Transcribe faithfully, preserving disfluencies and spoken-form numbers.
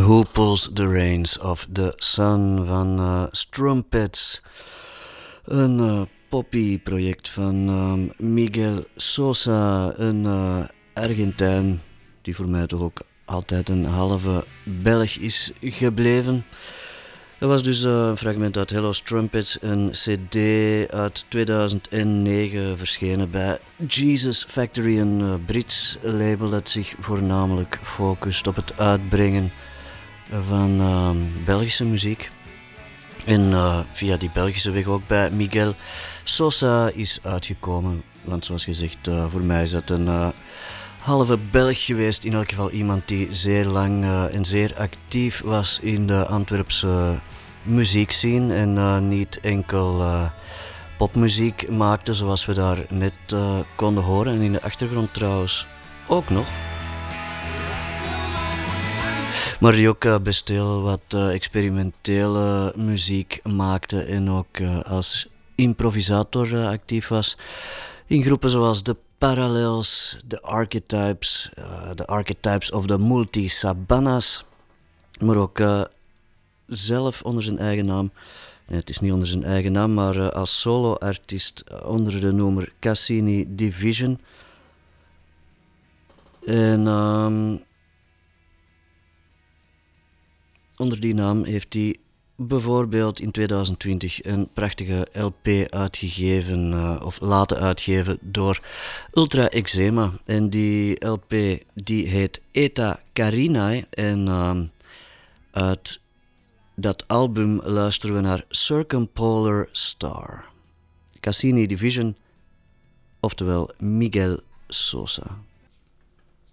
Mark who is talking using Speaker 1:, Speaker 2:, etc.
Speaker 1: Who Pulls the Reins of the Sun van uh, Strumpets. Een uh, poppy-project van uh, Miguel Sosa, een uh, Argentijn die voor mij toch ook altijd een halve Belg is gebleven. Dat was dus uh, een fragment uit Hello Strumpets, een cd uit tweeduizend negen verschenen bij Jesus Factory, een uh, Brits label dat zich voornamelijk focust op het uitbrengen van uh, Belgische muziek. En uh, via die Belgische weg ook bij Miguel Sosa is uitgekomen. Want zoals gezegd, uh, voor mij is dat een uh, halve Belg geweest. In elk geval iemand die zeer lang uh, en zeer actief was in de Antwerpse muziekscene. En uh, niet enkel uh, popmuziek maakte, zoals we daar net uh, konden horen. En in de achtergrond trouwens ook nog. Maar die ook uh, best heel wat uh, experimentele muziek maakte en ook uh, als improvisator uh, actief was in groepen zoals The Parallels, The Archetypes, uh, The Archetypes of the Multi-Sabanas, maar ook uh, zelf onder zijn eigen naam. Nee, het is niet onder zijn eigen naam, maar uh, als solo-artiest uh, onder de noemer Cassini Division. En um, onder die naam heeft hij bijvoorbeeld in tweeduizend twintig een prachtige L P uitgegeven, uh, of laten uitgeven door Ultra Eczema. En die L P die heet Eta Carinae en uh, uit dat album luisteren we naar Circumpolar Star. Cassini Division, oftewel Miguel Sosa.